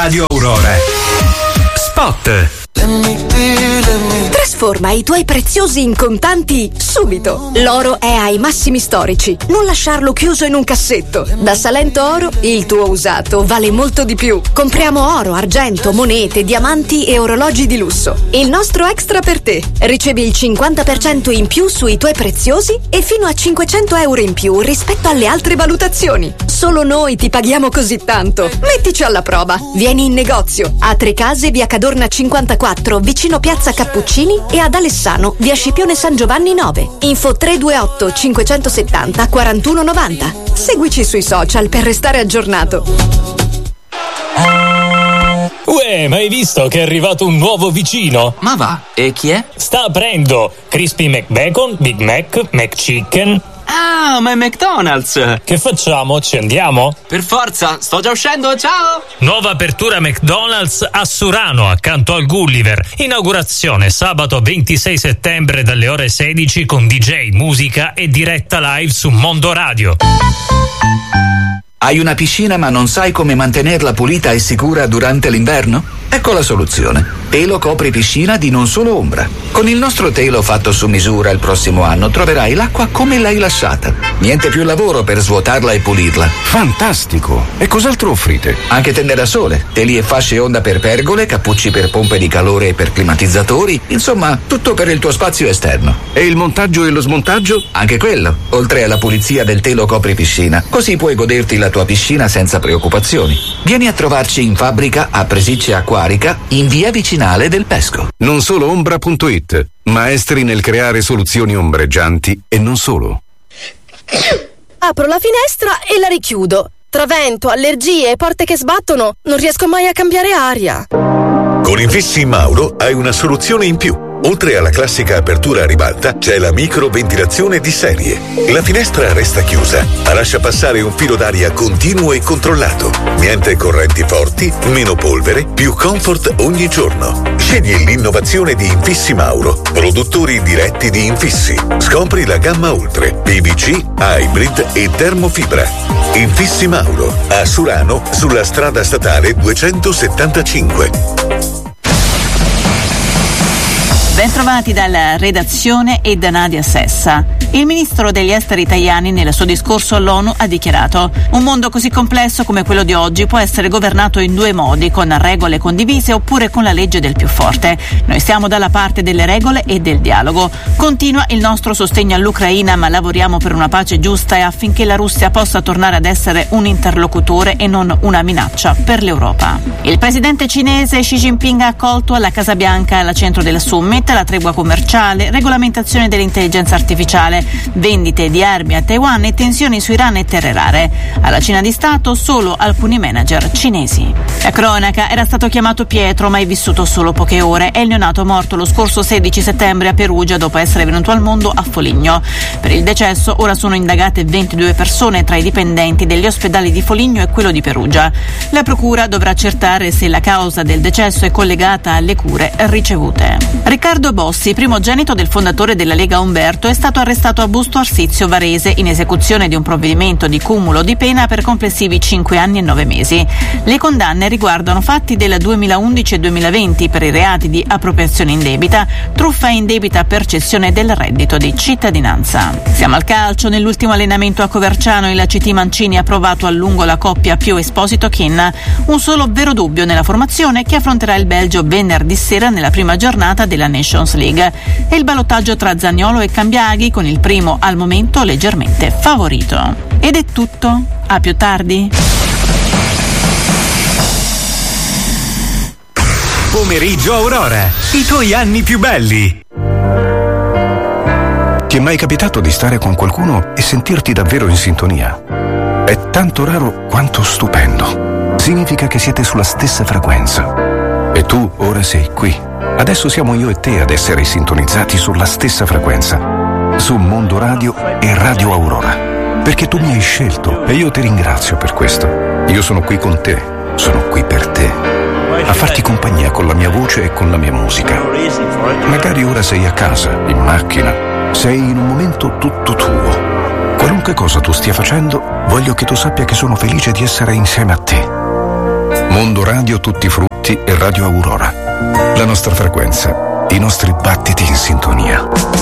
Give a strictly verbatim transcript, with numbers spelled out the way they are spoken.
Radio Aurora. Spot. Trasforma i tuoi preziosi in contanti subito. L'oro è ai massimi storici. Non lasciarlo chiuso in un cassetto. Da Salento Oro il tuo usato vale molto di più. Compriamo oro, argento, monete, diamanti e orologi di lusso. Il nostro extra per te. Ricevi il cinquanta per cento in più sui tuoi preziosi e fino a cinquecento euro in più rispetto alle altre valutazioni. Solo noi ti paghiamo così tanto. Mettici alla prova. Vieni in negozio a Trecase, via Cadorna cinquantaquattro, vicino Piazza Cappuccini, e ad Alessano, via Scipione San Giovanni nove. Info tre due otto cinquecentosettanta quarantuno novanta. Seguici sui social per restare aggiornato. Uè, ma hai visto che è arrivato un nuovo vicino? Ma va, e chi è? Sta aprendo Crispy McBacon, Big Mac, McChicken. Ah, ma è McDonald's! Che facciamo? Ci andiamo? Per forza, sto già uscendo, ciao! Nuova apertura McDonald's a Surano, accanto al Gulliver. Inaugurazione sabato ventisei settembre dalle ore sedici con D J, musica e diretta live su Mondo Radio. Hai una piscina ma non sai come mantenerla pulita e sicura durante l'inverno? Ecco la soluzione. Telo Copri Piscina di Non Solo Ombra. Con il nostro telo fatto su misura il prossimo anno troverai l'acqua come l'hai lasciata. Niente più lavoro per svuotarla e pulirla. Fantastico! E cos'altro offrite? Anche tende da sole, teli e fasce onda per pergole, cappucci per pompe di calore e per climatizzatori, insomma tutto per il tuo spazio esterno. E il montaggio e lo smontaggio? Anche quello, oltre alla pulizia del telo Copri Piscina. Così puoi goderti la tua piscina senza preoccupazioni. Vieni a trovarci in fabbrica a Presiccia Acquarica, in via Vicinale del Pesco. Non solo ombra punto it, maestri nel creare soluzioni ombreggianti e non solo. Apro la finestra e la richiudo. Tra vento, allergie e porte che sbattono, non riesco mai a cambiare aria. Con Infissi Mauro hai una soluzione in più. Oltre alla classica apertura a ribalta, c'è la microventilazione di serie. La finestra resta chiusa, ma lascia passare un filo d'aria continuo e controllato. Niente correnti forti, meno polvere, più comfort ogni giorno. Scegli l'innovazione di Infissi Mauro, produttori diretti di infissi. Scopri la gamma Ultre, P V C, Hybrid e termofibra. Infissi Mauro, a Surano, sulla strada statale duecentosettantacinque. Bentrovati dalla redazione e da Nadia Sessa. Il ministro degli esteri italiani nel suo discorso all'ONU ha dichiarato: un mondo così complesso come quello di oggi può essere governato in due modi, con regole condivise oppure con la legge del più forte. Noi stiamo dalla parte delle regole e del dialogo. Continua il nostro sostegno all'Ucraina, ma lavoriamo per una pace giusta e affinché la Russia possa tornare ad essere un interlocutore e non una minaccia per l'Europa. Il presidente cinese Xi Jinping ha accolto alla Casa Bianca, al centro del summit, la tregua commerciale, regolamentazione dell'intelligenza artificiale, vendite di armi a Taiwan e tensioni su Iran e terre rare. Alla cena di Stato solo alcuni manager cinesi. La cronaca: era stato chiamato Pietro ma è vissuto solo poche ore. È il neonato morto lo scorso sedici settembre a Perugia dopo essere venuto al mondo a Foligno. Per il decesso ora sono indagate ventidue persone tra i dipendenti degli ospedali di Foligno e quello di Perugia. La procura dovrà accertare se la causa del decesso è collegata alle cure ricevute. Riccardo Bossi, primogenito del fondatore della Lega Umberto, è stato arrestato a Busto Arsizio Varese in esecuzione di un provvedimento di cumulo di pena per complessivi cinque anni e nove mesi. Le condanne riguardano fatti del duemilaundici e duemilaventi per i reati di appropriazione indebita, truffa indebita per cessione del reddito di cittadinanza. Siamo al calcio. Nell'ultimo allenamento a Coverciano il C T Mancini ha provato a lungo la coppia Pio Esposito-Chin. Un solo vero dubbio nella formazione, che affronterà il Belgio venerdì sera nella prima giornata della Nations League, e il ballottaggio tra Zaniolo e Cambiaghi, con il primo al momento leggermente favorito. Ed è tutto, a più tardi. Pomeriggio Aurora, i tuoi anni più belli. Ti è mai capitato di stare con qualcuno e sentirti davvero in sintonia? È tanto raro quanto stupendo. Significa che siete sulla stessa frequenza. E tu ora sei qui. Adesso siamo io e te ad essere sintonizzati sulla stessa frequenza, su Mondo Radio e Radio Aurora, perché tu mi hai scelto e io ti ringrazio per questo. Io sono qui con te, sono qui per te, a farti compagnia con la mia voce e con la mia musica. Magari ora sei a casa, in macchina, sei in un momento tutto tuo. Qualunque cosa tu stia facendo, voglio che tu sappia che sono felice di essere insieme a te. Mondo Radio Tutti Frutti e Radio Aurora. La nostra frequenza, i nostri battiti in sintonia.